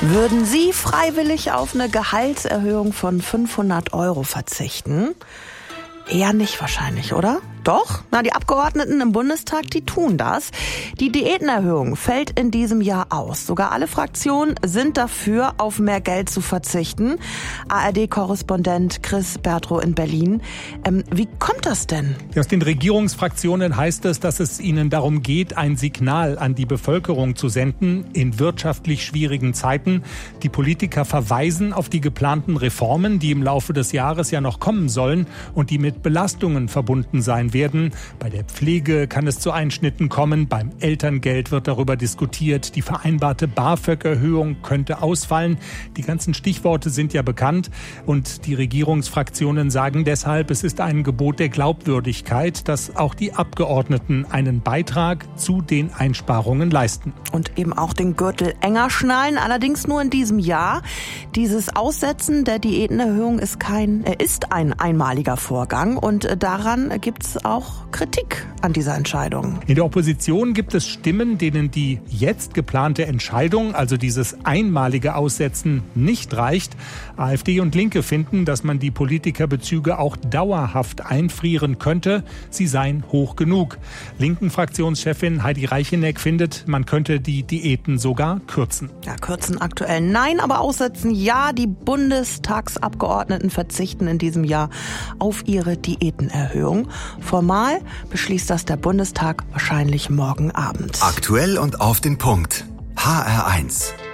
Würden Sie freiwillig auf eine Gehaltserhöhung von 500 € verzichten? Eher nicht wahrscheinlich, oder? Doch, die Abgeordneten im Bundestag, die tun das. Die Diätenerhöhung fällt in diesem Jahr aus. Sogar alle Fraktionen sind dafür, auf mehr Geld zu verzichten. ARD-Korrespondent Chris Bertrow in Berlin. Wie kommt das denn? Aus den Regierungsfraktionen heißt es, dass es ihnen darum geht, ein Signal an die Bevölkerung zu senden in wirtschaftlich schwierigen Zeiten. Die Politiker verweisen auf die geplanten Reformen, die im Laufe des Jahres ja noch kommen sollen und die mit Belastungen verbunden sein werden. Bei der Pflege kann es zu Einschnitten kommen, beim Elterngeld wird darüber diskutiert, die vereinbarte BAföG-Erhöhung könnte ausfallen. Die ganzen Stichworte sind ja bekannt und die Regierungsfraktionen sagen deshalb, es ist ein Gebot der Glaubwürdigkeit, dass auch die Abgeordneten einen Beitrag zu den Einsparungen leisten. Und eben auch den Gürtel enger schnallen, allerdings nur in diesem Jahr. Dieses Aussetzen der Diätenerhöhung ist ein einmaliger Vorgang und daran gibt's auch Kritik an dieser Entscheidung. In der Opposition gibt es Stimmen, denen die jetzt geplante Entscheidung, also dieses einmalige Aussetzen, nicht reicht. AfD und Linke finden, dass man die Politikerbezüge auch dauerhaft einfrieren könnte. Sie seien hoch genug. Linken Fraktionschefin Heidi Reicheneck findet, man könnte die Diäten sogar kürzen. Ja, kürzen aktuell nein, aber aussetzen ja. Die Bundestagsabgeordneten verzichten in diesem Jahr auf ihre Diätenerhöhung. Formal beschließt das der Bundestag wahrscheinlich morgen Abend. Aktuell und auf den Punkt. HR1.